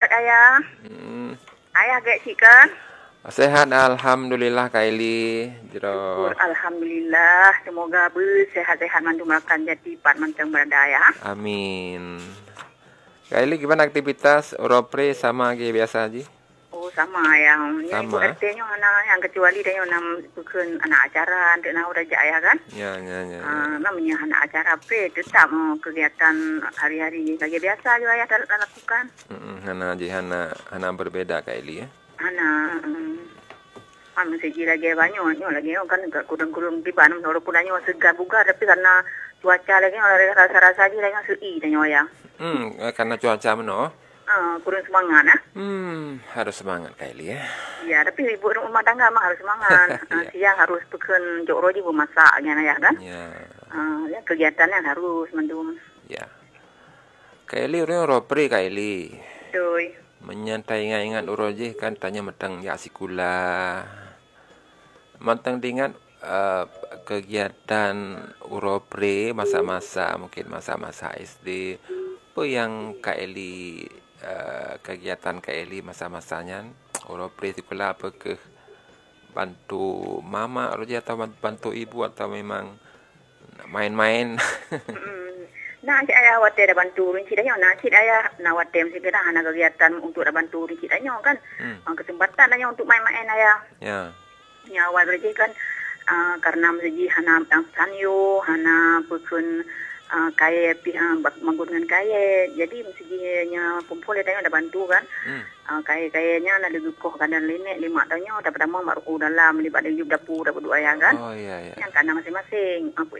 ayah. Hmm. Ayah agak cik kan? Sehat alhamdulillah Kak Eli. Syukur Jero. alhamdulillah. Semoga bersehat-sehat mandu makan jadi pat manteng berada ya. Amin. Kak Eli gimana aktivitas Europre sama kayak biasa aja? Oh sama yang ibu Sama. RT-nya anak yang kecuali dia nam bukan anak acara untuk nak udah ayah kan? Ya. Namanya anak acara pre tetap kegiatan hari-hari kayak biasa juga ayah dah lakukan. Hana berbeda Kak Eli ya. Anak segi lagi banyak lagi kan kurang-kurang di Bandung walaupun hanya segar bugar tapi karena cuaca lagi rasa-rasa aja lagi sui tanya ya. Karena cuaca meno. Kurang semangat Harus semangat Kak Eli ya. Ya, tapi ibu rumah tangga mah harus semangat. Siang harus pekan jok roji bu masaknya ya kan? Ya. Ya kegiatannya harus mendung. Ya. Kak Eli orang Europre Kak Eli. Doi. Menyantai ingat uroji kan tanya metang ya sikula. Mantang dengan kegiatan Europre masa-masa mungkin masa-masa SD. Apa yang Kak Eli kegiatan Kak Eli masa-masanya Europre sikula apa ke bantu mama roji atau bantu ibu atau memang main-main? Nah, cik ayah water dah bantu rinci dah nah cik ayah nak water mesti kena anak kegiatan untuk dah bantu rinci dah kan. Kesempatan dah untuk main-main ayah. Ya. Ya awal kerja kan karena mesti hana sanyo, hana pekun kaya menggunakan kaya. Jadi mestinya kumpul dia dah bantu kan. Kaya-kayanya nak dukoh kadang linek 5 tahunnya dapat mau maru dalam libat di dapur dapat dua ayah kan. Oh iya. Yang karena masing-masing apa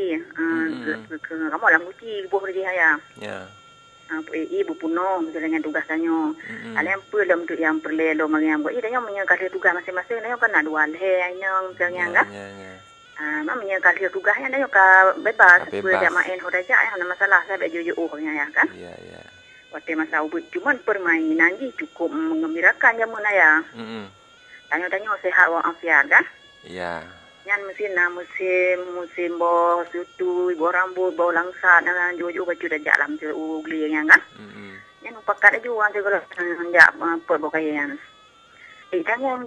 kamu lang uci buah kerja ayah. Ya. Apa bu puno dengan tugasannya. Kalian pelem tu yang perlelo mengiang buat dia punya kali tugas masing-masing dia kan ada walhe yang misalnya kan. Mamanya kali tugasnya dia bebas dia main hodaja ya ada masalah saya baju nya ya kan. Iya. Waktu masa ubud cuman permainan je cukup mengembirakan jamun ayah. Tanya-tanya sehat walafiat kan? Iya. Yang musim bau sutu, bau rambut, bau langsat dan jauh-jauh baju dah jalan je ugli yang kan? Yang pakat aja orang segala jak bau kayan. Jangan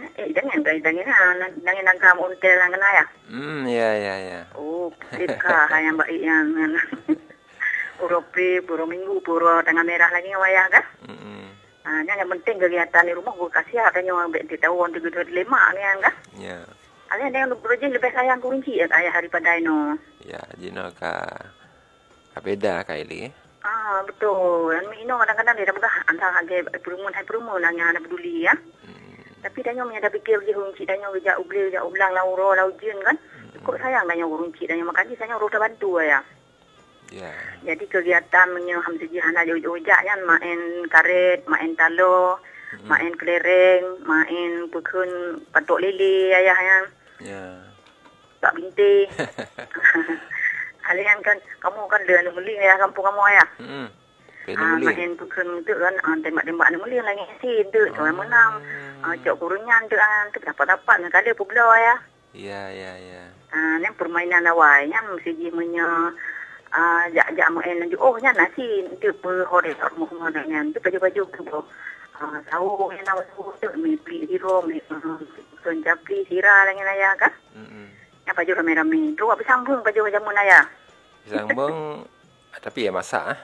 kamu untel dengan ayah. Iya. Oh, dekah yang baik yang Europre, pura minggu, pura tengah merah lagi ayah kan? Yang penting kegiatan di rumah gue kasih katanya di tahun 325 kan kan? Ya. Ada yang lebih sayang kunci ya ayah daripada ino. Ya, jino ka beda Kak Eli. Betul. Dan ino kadang-kadang dia dah antara perumun yang ada peduli ya. Tapi dia ada fikir je kunci dia kerja ulang lauro laujin kan. Kok sayang dia kunci dia makanya saya urut bantu ya. Ya. Jadi kegiatan hamsiji hana jauh-jauh kan main karet, main talo, main kelereng, main pekun patok lele ayah yang. Ya. Tak bintik. Kalian kan kamu kan dengan meling ya kampung kamu ayah. Main pekun tu kan tembak-tembak ni meling lagi sin tu orang menang. Cok kurunyan tu tu dapat-dapat kali pula ayah. Ya. Yang permainan awal yang mesti punya jak main lanjut nya nasi tu hore rumah dengan tu baju-baju tu tahu yang awak tu mi beli hero mi sonjapli sirah dengan ayah kan yang baju rame-rame tu apa sambung baju jamun ayah Sambung tapi ya masak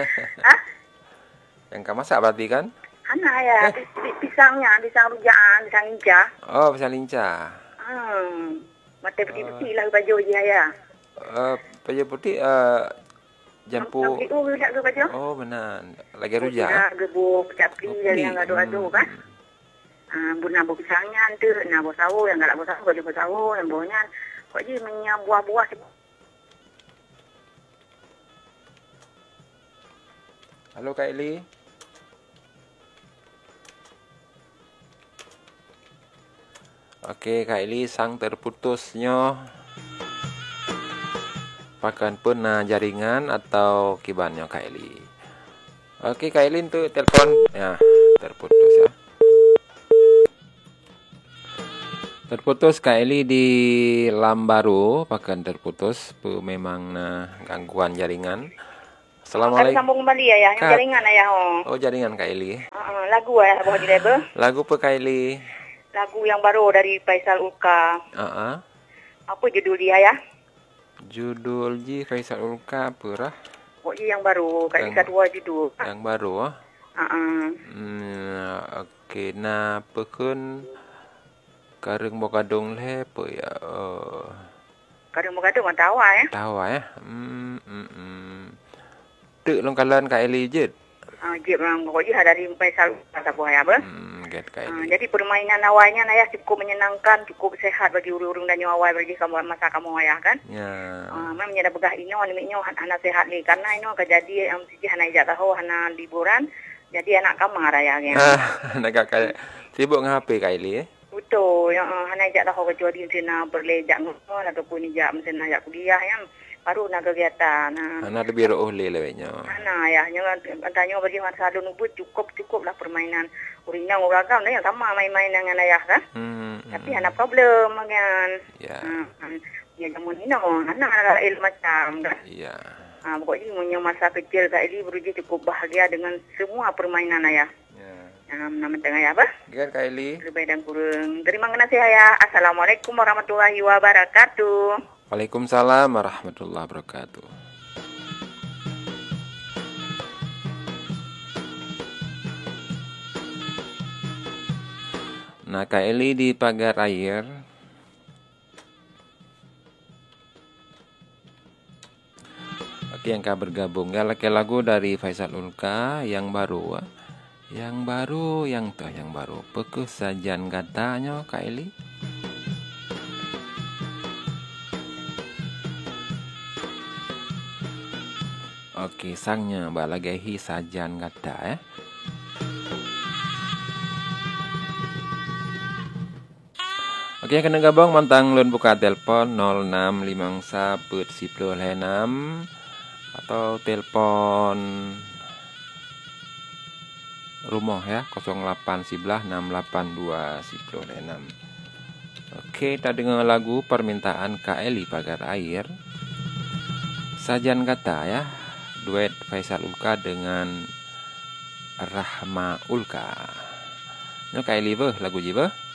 yang kau masak berarti kan? Hana ayah pisang rujaan, pisang lincah. Oh, pisang lincah. Mata putih-putih lah baju je ayah. Baju putih jampu. Oh, benar. Lagi rujak. Gebuk capli yang adu-adu kan. Buna buah pisangnya tu, nak buah sawo yang galak buah sawo, baju buah sawo yang buahnya. Kok je menyam buah-buah. Halo Kak Eli. Okey Kak Eli sang terputusnya. Pakan pun jaringan atau kibannya Kak Eli. Okey Kak Eli tu telepon ya terputus ya. Terputus Kak Eli di Lambaru pakan terputus memang gangguan jaringan. Kalau Assalamualaikum. sambung kembali ayah, yang Kak. jaringan ayah. Oh, jaringan Kak Eli. Lagu ayah bawa di label. Lagu apa Kak Eli? Lagu yang baru dari Faisal Ulka. Apa judul dia ayah? Judul Ji Faisal Ulka apa lah? Pokoknya yang baru, kat dekat dua judul. Yang baru okey, na pekun kareng bokadong le apa ya? Kadang bergadang tahu ya. Tahu ya. Tek longkalan Kak Eli je. Jep orang pokoknya dari Faisal Ulka tak boleh apa? Get Kak Eli. Jadi permainan awalnya ayah cukup menyenangkan, cukup sehat bagi urung-urung dan nyawa bagi kamu masa kamu ayah kan? Ya. Memang ada begah ino anak sehat ni karena ino kejadian siji hana ijak tahu hana liburan jadi anak kamar ayah kan. Nak kakak sibuk dengan HP Kak Eli Betul, yang hana ijak tahu kecuali sina berlejak ngono ataupun ijak mesin ajak kuliah yang baru nak kegiatan. Anak lebih oleh lewenya. Nah, ayahnya tanya bagi masa nubut cukup lah permainan. Urina uragam yang sama main-main dengan ayah kan. Tapi ada problem kan. Ya. Ya jamun ini anak ada ilmu macam kan. Ya. Pokoknya punya masa kecil Kak Eli beruji cukup bahagia dengan semua permainan ayah. Ya. Nama tengah ayah apa? Kan Kak Eli. Lebih dan kurang. Terima kasih ayah. Assalamualaikum warahmatullahi wabarakatuh. Waalaikumsalam warahmatullahi wabarakatuh. Nah, Kak Eli di pagar air. Oke, yang Kak bergabung ya lagu dari Faisal Ulka yang baru. Yang baru. Pekus sajan katanya Kak Eli. Oke, sangnya balagahi sajan kata Oke, kena gabung mantang lun buka telepon 06511006 atau telepon rumah ya 0811682006. Oke, kita dengar lagu permintaan Kak Eli pagar air. Sajan kata ya. Duet Faisal Ulka dengan Rahma Ulka. Ini Kak Eli lagu jiba.